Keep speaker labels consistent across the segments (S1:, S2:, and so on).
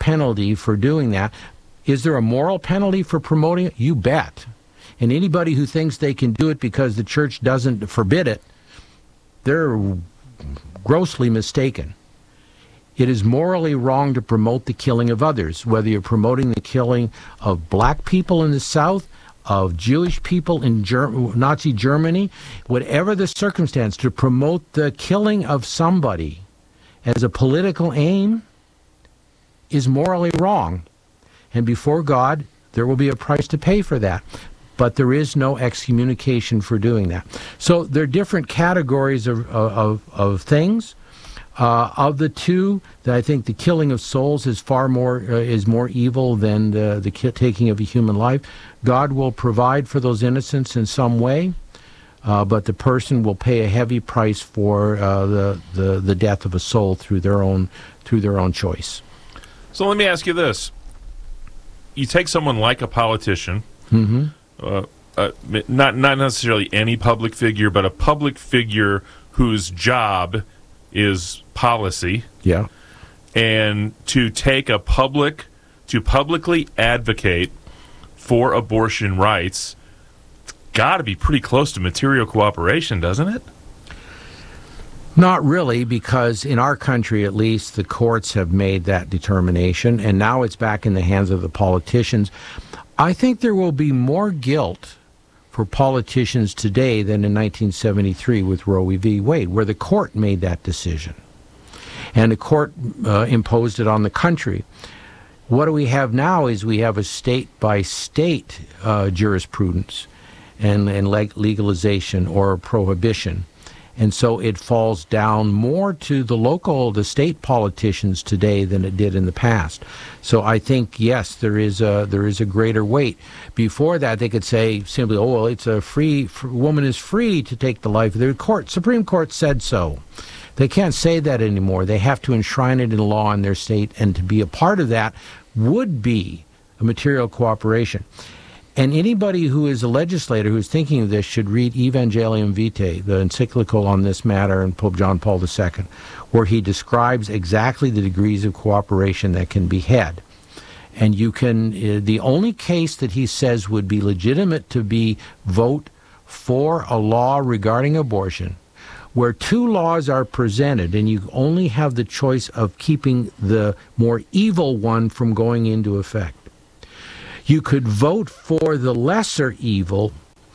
S1: penalty for doing that. Is there a moral penalty for promoting it? You bet. And anybody who thinks they can do it because the church doesn't forbid it, they're grossly mistaken. It is morally wrong to promote the killing of others, whether you're promoting the killing of black people in the South, of Jewish people in Nazi Germany, whatever the circumstance, to promote the killing of somebody as a political aim is morally wrong. And before God, there will be a price to pay for that. But there is no excommunication for doing that. So there are different categories of things. Of the two, I think the killing of souls is far more more evil than the taking of a human life. God will provide for those innocents in some way, but the person will pay a heavy price for the death of a soul through their own choice.
S2: So let me ask you this: you take someone like a politician, not necessarily any public figure, but a public figure whose job is policy, and to publicly advocate for abortion rights, it's got to be pretty close to material cooperation, doesn't it?
S1: Not really, because in our country, at least, the courts have made that determination, and now it's back in the hands of the politicians. I think there will be more guilt for politicians today than in 1973 with Roe v. Wade, where the court made that decision. And the court imposed it on the country. What do we have now is we have a state-by-state jurisprudence and legalization or prohibition. And so it falls down more to the state politicians today than it did in the past. So I think, yes, there is a greater weight. Before that, they could say simply, "Oh, well, it's woman is free to take the life of the court. Supreme Court said so." They can't say that anymore. They have to enshrine it in law in their state, and to be a part of that would be a material cooperation. And anybody who is a legislator who's thinking of this should read Evangelium Vitae, the encyclical on this matter, in Pope John Paul II, where he describes exactly the degrees of cooperation that can be had. And the only case that he says would be legitimate to vote for a law regarding abortion, where two laws are presented and you only have the choice of keeping the more evil one from going into effect. You could vote for the lesser evil,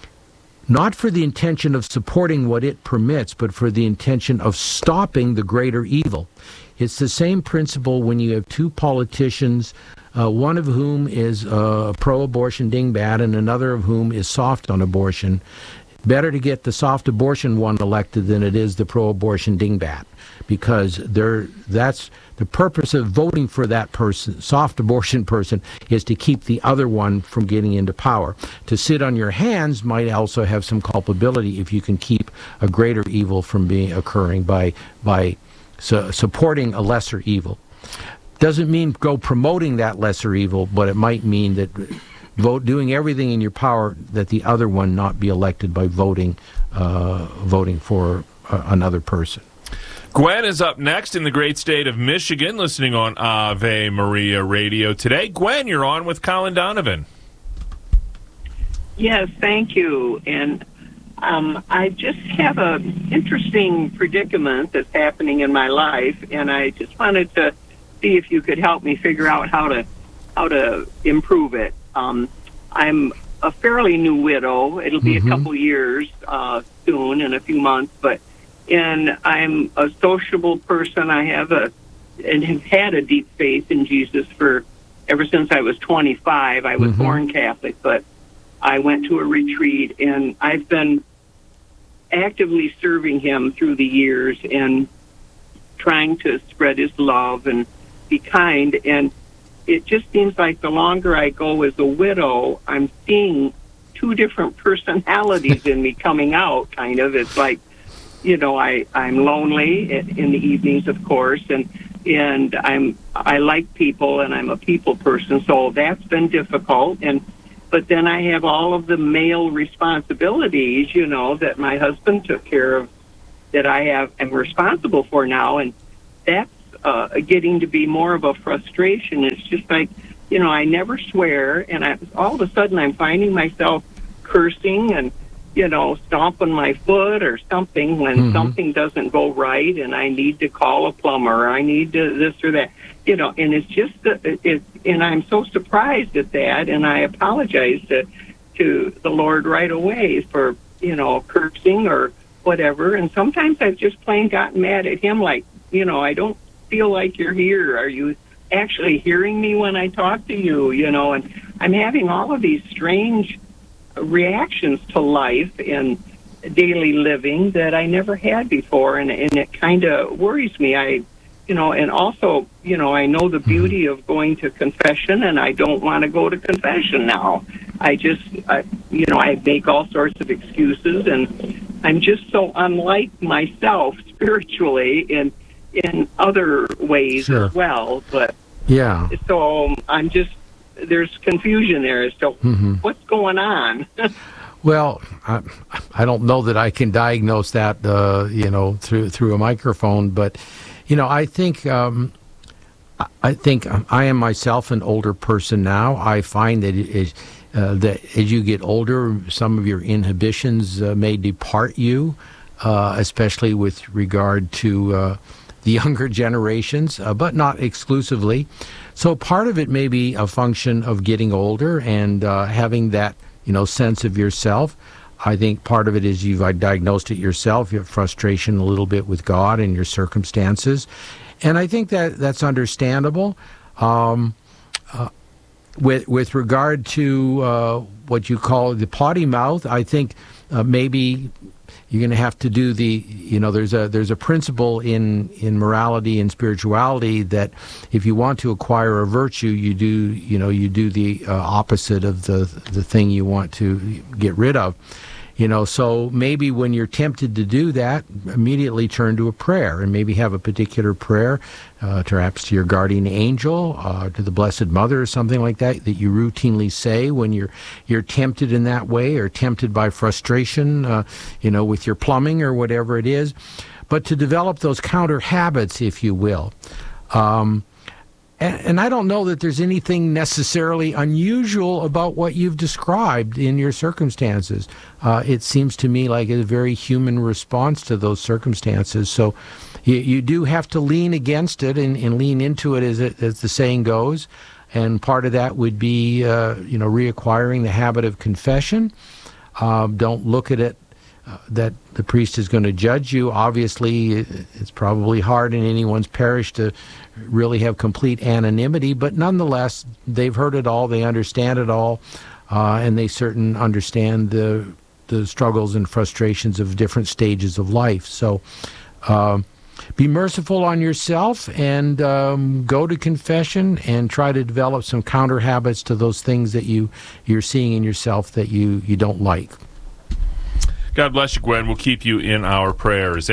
S1: not for the intention of supporting what it permits, but for the intention of stopping the greater evil. It's the same principle when you have two politicians, one of whom is pro-abortion dingbat and another of whom is soft on abortion. Better to get the soft abortion one elected than it is the pro-abortion dingbat, because that's the purpose of voting for that person, soft abortion person, is to keep the other one from getting into power. To sit on your hands might also have some culpability if you can keep a greater evil from occurring by supporting a lesser evil. Doesn't mean go promoting that lesser evil, but it might mean that doing everything in your power that the other one not be elected by voting for another person.
S2: Gwen is up next in the great state of Michigan, listening on Ave Maria Radio today. Gwen, you're on with Colin Donovan.
S3: Yes, thank you. And I just have an interesting predicament that's happening in my life, and I just wanted to see if you could help me figure out how to improve it. I'm a fairly new widow. It'll be a couple years soon, in a few months, and I'm a sociable person. I have had a deep faith in Jesus ever since I was 25. I was born Catholic, but I went to a retreat, and I've been actively serving him through the years and trying to spread his love and be kind. And it just seems like the longer I go as a widow, I'm seeing two different personalities in me coming out, kind of. It's like, I'm lonely in the evenings, of course, and I like people, and I'm a people person, so that's been difficult. But then I have all of the male responsibilities, that my husband took care of, that I'm responsible for now, and that's getting to be more of a frustration. It's just like, I never swear, and all of a sudden I'm finding myself cursing and, stomping my foot or something when something doesn't go right, and I need to call a plumber, or I need to this or that, and it's just, and I'm so surprised at that, and I apologize to the Lord right away for, cursing or whatever, and sometimes I've just plain gotten mad at him, like, I don't feel like you're here. Are you actually hearing me when I talk to you? And I'm having all of these strange reactions to life and daily living that I never had before, and it kind of worries me. And also, I know the beauty of going to confession, and I don't want to go to confession now. I make all sorts of excuses, and I'm just so unlike myself spiritually in other ways as well. But
S1: yeah,
S3: so I'm just, there's confusion there as to what's going on.
S1: Well, I don't know that I can diagnose that, through a microphone, but I think I am myself an older person now. I find that that as you get older, some of your inhibitions may depart you, especially with regard to the younger generations, but not exclusively. So part of it may be a function of getting older and having that, sense of yourself. I think part of it is you've diagnosed it yourself, your frustration a little bit with God and your circumstances. And I think that's understandable. With regard to what you call the potty mouth, I think maybe you're going to have to do there's a principle in morality and spirituality that if you want to acquire a virtue, you do the opposite of the thing you want to get rid of. So maybe when you're tempted to do that, immediately turn to a prayer and maybe have a particular prayer, perhaps to your guardian angel, to the Blessed Mother or something like that you routinely say when you're tempted in that way, or tempted by frustration, with your plumbing or whatever it is. But to develop those counter habits, if you will. And I don't know that there's anything necessarily unusual about what you've described in your circumstances. It seems to me like a very human response to those circumstances. So you do have to lean against it and lean into it, as the saying goes. And part of that would be, reacquiring the habit of confession. Don't look at it that the priest is going to judge you. Obviously, it's probably hard in anyone's parish to really have complete anonymity, but nonetheless, they've heard it all, they understand it all, and they certainly understand the struggles and frustrations of different stages of life. So be merciful on yourself and go to confession and try to develop some counter habits to those things that you're seeing in yourself that you don't like.
S2: God bless you, Gwen. We'll keep you in our prayers.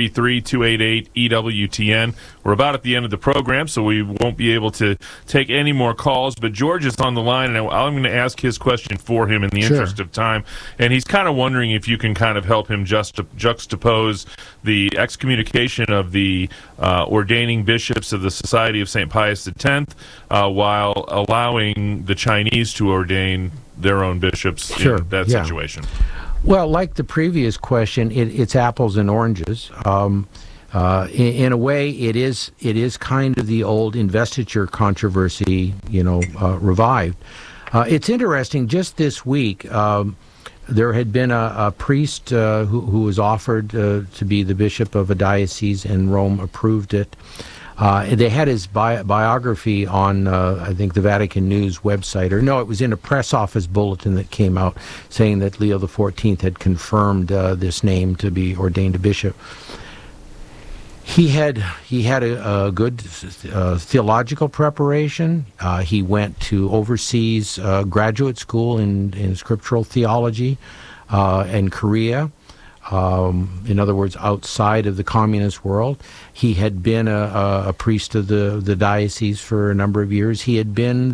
S2: 833-288-EWTN. We're about at the end of the program, so we won't be able to take any more calls. But George is on the line, and I'm going to ask his question for him in the interest of time. And he's kind of wondering if you can kind of help him juxtapose the excommunication of the ordaining bishops of the Society of St. Pius X while allowing the Chinese to ordain their own bishops in that situation.
S1: Well, like the previous question, it's apples and oranges. In a way, it is kind of the old investiture controversy, revived. It's interesting. Just this week, there had been a priest who was offered to be the bishop of a diocese, and Rome approved it. They had his biography on, I think, the Vatican News website. Or no, it was in a press office bulletin that came out saying that Leo XIV had confirmed this name to be ordained a bishop. He had a good theological preparation. He went to overseas graduate school in scriptural theology in Korea. In other words, outside of the communist world. He had been a priest of the diocese for a number of years. He had been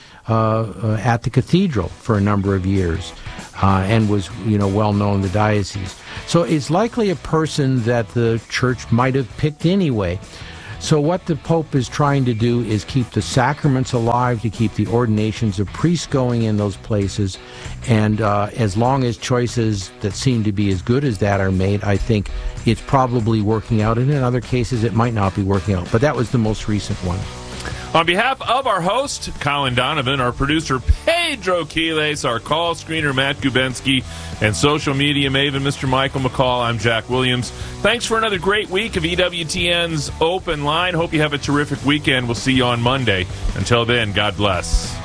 S1: at the cathedral for a number of years, and was well known in the diocese. So it's likely a person that the church might have picked anyway. So what the Pope is trying to do is keep the sacraments alive, to keep the ordinations of priests going in those places. And as long as choices that seem to be as good as that are made, I think it's probably working out. And in other cases, it might not be working out. But that was the most recent one.
S2: On behalf of our host, Colin Donovan, our producer, Pedro Quiles, our call screener, Matt Gubensky, and social media maven, Mr. Michael McCall, I'm Jack Williams. Thanks for another great week of EWTN's Open Line. Hope you have a terrific weekend. We'll see you on Monday. Until then, God bless.